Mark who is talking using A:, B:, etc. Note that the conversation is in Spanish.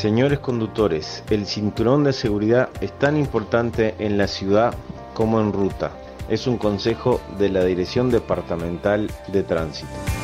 A: Señores conductores, el cinturón de seguridad es tan importante en la ciudad como en ruta. Es un consejo de la Dirección Departamental de Tránsito.